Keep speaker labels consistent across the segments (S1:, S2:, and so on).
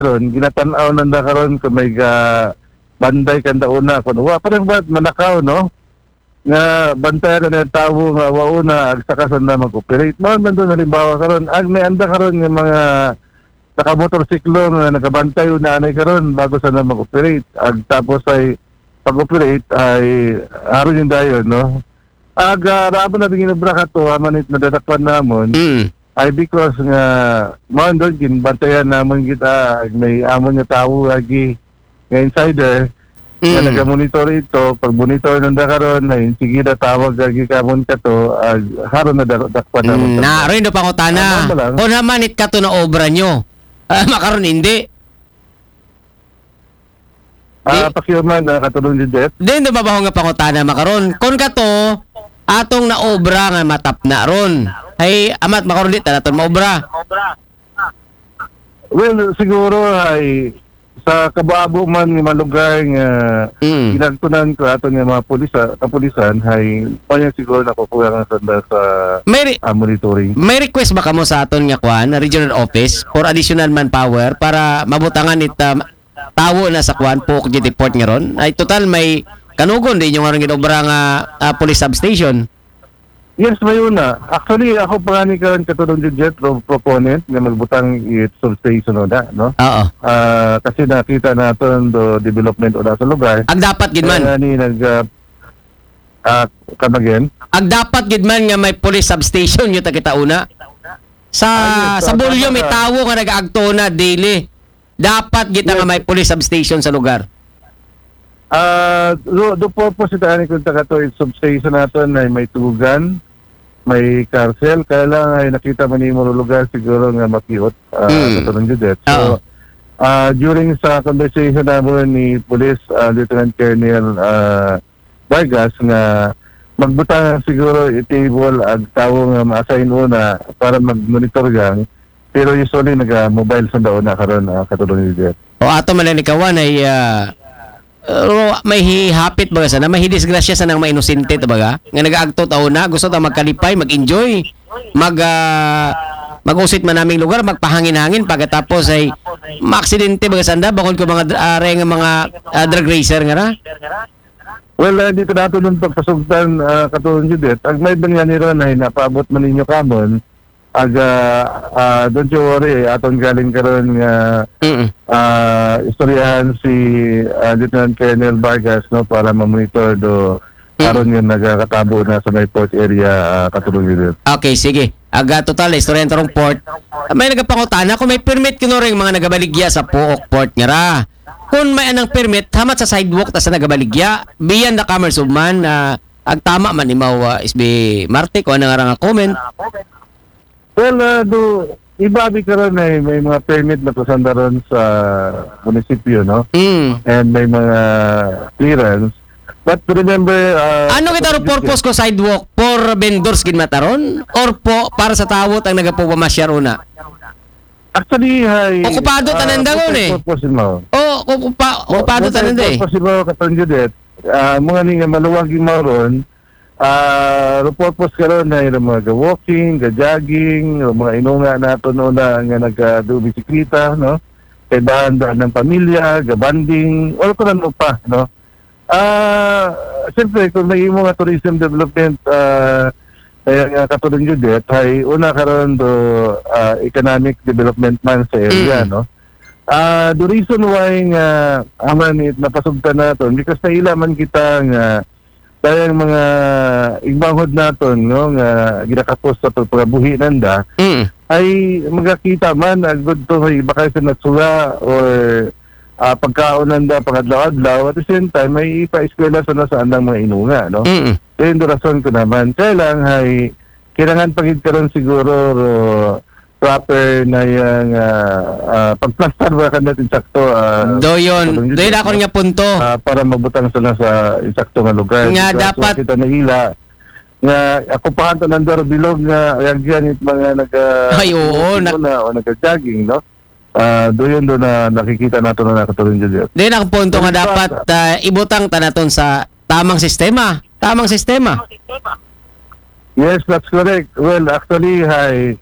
S1: ron ginatan-aw nanda karon kung may banday kanda una kun wa parang ba manakaw no nga bantayan na tawo nga wauna ag saka na mag-operate man man doon halimbawa karon ag may anda karon nga mga naka-motorsiklo nga nakabantay una anay karon bago sana mag-operate ag tapos ay pag-operate ay aron yung dayon no ag rabo na ginobra ka to manit nadadakpan namon ay because nga man doon ginbantayan namon kita ag may amon nga tawo lagi nga insider nga naga-monitor ito pag monitor nanda karon na sige na tawag lagi kamon ka to ag haron na dakpan namon
S2: na rin do pangutana kung namanit ka to na obra nyo makaron hindi
S1: pakiyaman katulong ni Det
S2: din do babaho nga pangutana makaron kung ka to atong na obra nga matap na ron ay amat makaron di tanaton maobra
S1: well siguro ay sa kababo man nga malugar nga ginagtunan ko ato nga mga kapulisan ay panya siguro nakukuha nga sanda sa monitoring.
S2: May request ba kamo sa aton nga kwan regional office for additional manpower para mabutangan it tawo na sa kwan po deport nga ron ay total may kanugon din yung nga ginobra nga police substation.
S1: Yes, may una. Actually, ako pa nga ni karon katulong ni Jet proponent nga magbutang it substation na, no?
S2: Oo.
S1: Kasi nakita natin do development o sa lugar.
S2: Ag dapat gid man.
S1: Ni come again.
S2: Ag dapat gid man nga may police substation yung kita una. Sa Bulyo may tawo nga nagaagto na daily. Dapat gid nga may police substation sa lugar.
S1: Do purpose ito ani kung tagato it substation natin ay may tugan, may carcel, kaya lang ay nakita man ni mo lugar siguro nga makiot katulong judet. So during sa conversation namin ni Police Lieutenant Colonel Vargas nga magbutang siguro i-table ag tawo nga ma-assign una para mag-monitor gang pero usually naga-mobile sa daon na karon katulong judet.
S2: O ato man ni kawan ay may hihapit baga sana, may hidisgrasya sa nang mainosente tabaga nga nagaagto taon na gusto ta magkalipay, mag-enjoy, mag-usit man naming lugar, magpahangin-hangin pagkatapos ay maaksidente baga sanda bakod ko mga mga drag racer nga ra.
S1: Well, dito nato nun pagpasugtan katulong judet, ag may bangyan ni ron ay napaabot man ninyo kamon ag don't you worry aton galing karon nga istoryahan si Lieutenant Colonel Vargas no para ma-monitor do karon yung nagakatabo na sa may port area katulong dito.
S2: Okay, sige. Aga total istorya tarong port. May nagapangutana kung may permit kuno ring mga nagabaligya sa Pook Port nga ra. Kung may anang permit hamat sa sidewalk ta sa nagabaligya, biyan na commerce of man ag tama man imaw SB Marte ko ana nga comment.
S1: Well, ibabi karon ay may mga permit na pasanda ron sa munisipyo, no? And may mga clearance. But remember...
S2: ano kita ro purpose ko sidewalk? For vendors gid mataron? Or po para sa tawot ang nagapugamasyar una?
S1: Actually, ay...
S2: Okupado tanan dagon eh.
S1: Purpose mo.
S2: Okupado tanan eh.
S1: Purpose mo katong judet. Mga nga maluwag yung maron. Purpose karon na yung mga walking, jogging, mga inunga nato na nga nagka-bisikleta, no? Kay dahan ng pamilya, gabanding, or ko na pa, no? Siyempre, kung may mga tourism development, kaya nga katulong judet, ay una karon do economic development man sa area, no? The reason why nga aman napasugtan naton, because naila man kita nga dahil mga igbangod naton no nga ginakapos sa pagbuhi nanda ay magakita man good to may bakasyon na sura or pagkaon nanda pangadlaw-adlaw at the same time may ipa-eskwela sa andang mga inunga no. So yung rason ko naman kailang ay kailangan pagid karon siguro proper na yung pagplastar ba kan natin sakto
S2: doyon ako nga punto
S1: para mabutang sila sa insakto nga lugar
S2: nga dapat
S1: kita naila nga ako pa kanto nandaro bilog nga yan mga
S2: ay oo
S1: nagja-jogging no doyon do na nakikita nato na nakatulong dyan
S2: din ako punto nga dapat ibutang tanaton sa tamang sistema
S1: yes that's correct well actually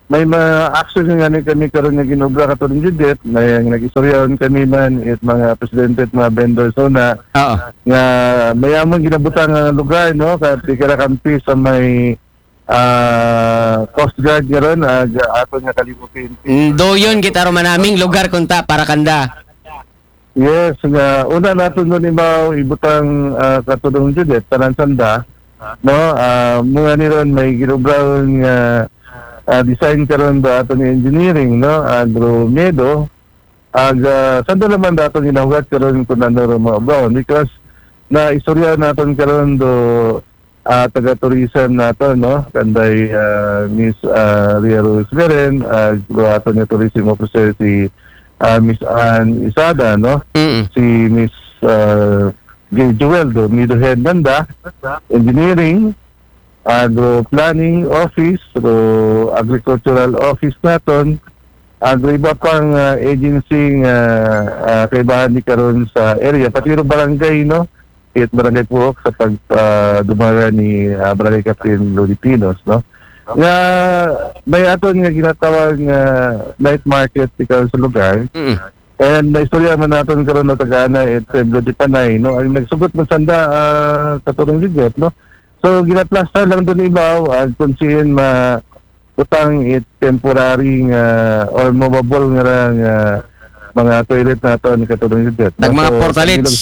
S1: may mga action nga ni kami karon nga ginobra katulong Judet, may nag-istoryahan kami man it mga presidente at mga vendors so na
S2: Oo.
S1: nga mayamang ginabutang nga lugar no kay tikara kampi sa may Coast Guard nga ron aton nga kalibutin.
S2: Doyon kita ro manaming lugar kunta para kanda.
S1: Yes, nga una naton nun ibaw ibutang katulong Judet tanan sanda no mga niron may ginobra nga design karon ba ato ni engineering no Agromedo sando naman dato ginahugat karon kun ano mga brown because na istorya naton karon do taga tourism nato no kanday Miss Ria Rosveren ato ni tourism officer si Miss Ann Isada no si Miss Gay Joel do middle head banda engineering agro planning office o agricultural office naton agro iba pang agency kaibahan ni karon sa area pati ro barangay no it barangay Puok sa pagdumara ni barangay Captain Lodipinos no nga may aton nga ginatawag night market ikaw sa lugar and naistorya man naton karon na tagana it Lodi Panay no ang nagsugot man sanda katulong Judet no. So, ginaplaster lang doon ibaw at kung siyan utang it temporary or movable nga mga toilet na ito ni katulong Judet.
S2: Nag mga portalets.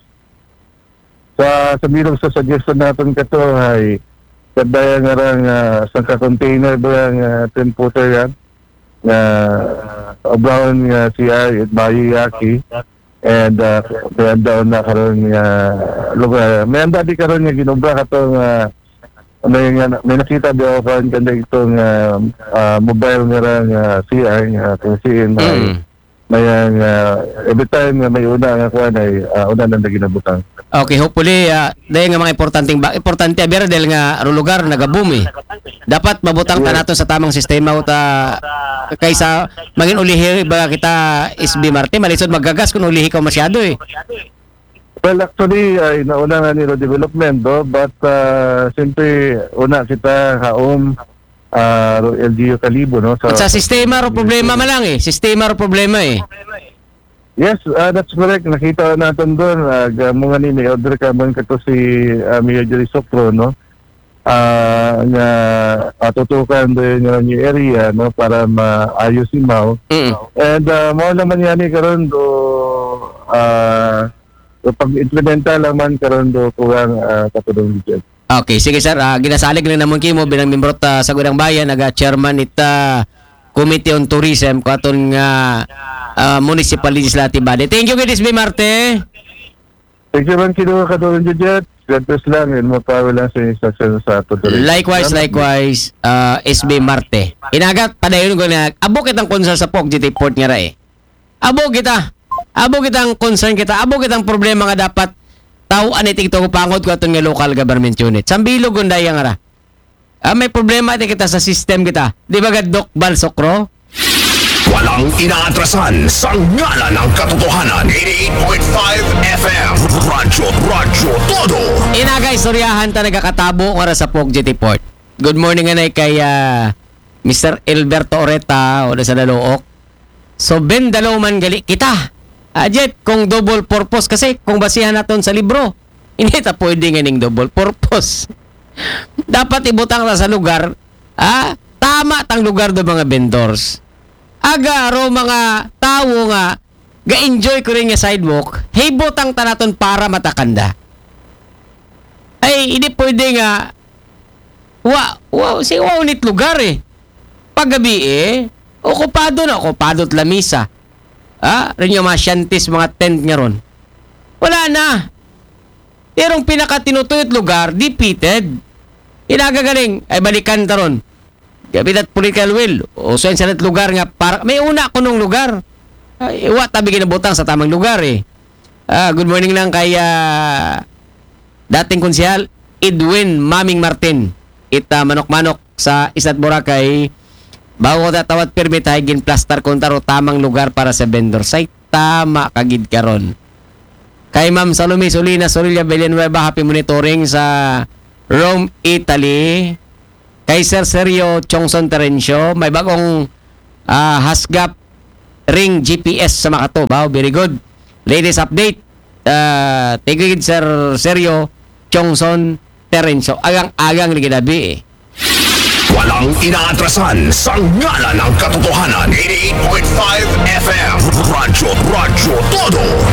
S1: Sa bilog sa suggestion natin kato ay kadaya nga rin sa container ba yung 10-footer yan na brown CR at Bayuyaki. And kaya daon na karon nga lugar. May anda di karon nga ginobra katong may nakita daw ko kanda itong mobile nga CR nga kung siin may every time nga may una nga kuan ay una nang ginabutang.
S2: Okay, hopefully dahil nga mga importante abira dahil nga ro lugar nagaboom eh. Dapat mabutang ta nato sa tamang sistema uta kaysa mangin ulihi ba kita SB Marte malisod maggagas kung ulihi ka masyado eh.
S1: Well, actually, nauna nga nilo development do, but siyempre una kita haom LGU Kalibo no.
S2: Sa sistema ro problema man lang eh. Sistema ro problema eh.
S1: Yes, that's correct. Nakita natin doon, mga ni may order ka man kato si Mayor Jerry Sopro, no? Nga tutukan doon yung area, no? Para maayos si Mau. And mo naman yan karon do pag-implementa lang man karon do kuwang katulong dito.
S2: Okay, sige sir. Ginasalig lang naman kimo bilang membro ta sa Gudang Bayan, chairman ita Committee on Tourism katon nga Municipal Legislative Body. Thank you, SB Marte.
S1: Thank you man kino katulong dito. Gratis lang, mapawala lang sa instruction sa tuloy.
S2: Likewise, SB Marte. Inagat, padayon ko na, abo kitang concern sa POG GT Port nga ra eh. Abo kitang concern kita, abo kitang problema nga dapat tawaan itig ito pangod ko aton nga local government unit. Sambilog kung daya nga ra. May problema iti kita sa system kita. Di ba Doc Balsokro?
S3: Walang inaatrasan sa ngalan ng katotohanan. 88.5 FM Radyo Todo.
S2: Inaga istoryahan ta nagakatabo nga ra sa POG GT Port. Good morning nga kay Mr. Alberto Oreta o sa Dalook. So ben dalaw man gali kita. Jet kung double purpose kasi kung basihan naton sa libro, hindi ta pwede nga ning double purpose. Dapat ibutang ta sa lugar, tama tang lugar do mga vendors. Aga ro mga tawo nga ga-enjoy ko rin nga sidewalk, hey butang ta naton para matakanda. Ay hindi pwede nga ulit lugar eh. Paggabi okupado at lamisa. Rin yung mga shanties, mga tent nga ron. Wala na. Pero pinakatinutuyot lugar, defeated. Inagagaling, ay balikan ta ron. Gabilat political will. O so sa lugar nga, para, may una ko nung lugar. Tabi ginabutang sa tamang lugar eh. Good morning lang kay dating konsehal, Edwin Maming Martin. Manok-manok sa Isat Boracay. Bago tawad permit higin plaster kontaro tamang lugar para sa vendor site. Tama kagid karon. Kay Ma'am Salome Solina Sorilla Villanueva, happy monitoring sa Rome, Italy. Kay Sir Sergio Chongson Terencio, may bagong Hasgap Ring GPS sa Makato. Wow, very good. Latest update. Tigid Sir Sergio Chongson Terencio. Agang-agang liginabi eh.
S3: Walang inaatrasan sa ngalan ng katotohanan. 88.5 FM. Radyo Todo.